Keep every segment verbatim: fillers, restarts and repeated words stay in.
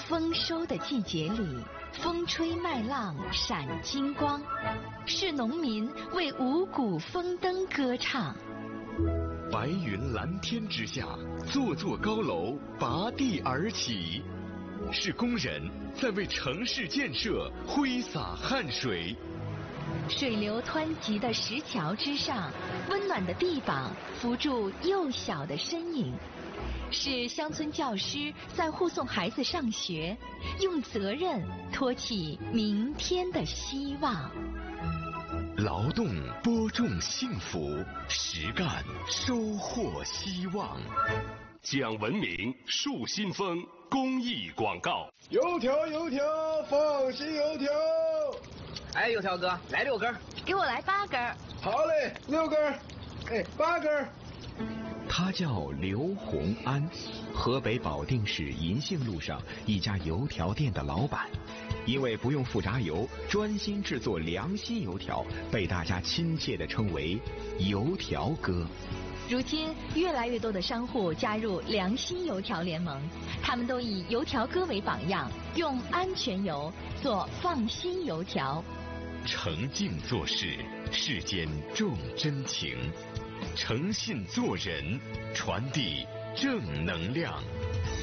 丰收的季节里，风吹麦浪闪金光，是农民为五谷丰登歌唱。 白云蓝天之下，座座高楼拔地而起，是工人在为城市建设挥洒汗水。 水流湍急的石桥之上，温暖的臂膀扶住幼小的身影，是乡村教师在护送孩子上学，用责任托起明天的希望。 劳动播种幸福，实干收获希望。 讲文明树新风公益广告。 油条油条放心油条。 哎，油条哥，来六根。 给我来八根。 好嘞，六根。哎，八根。 他叫刘洪安，河北保定市银杏路上一家油条店的老板。因为不用复炸油，专心制作良心油条，被大家亲切地称为油条哥。 如今越来越多的商户加入良心油条联盟，他们都以油条哥为榜样，用安全油做放心油条。 诚敬做事，世间重真情；诚信做人，传递正能量。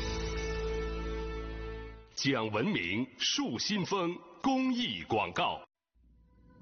讲文明树新风公益广告。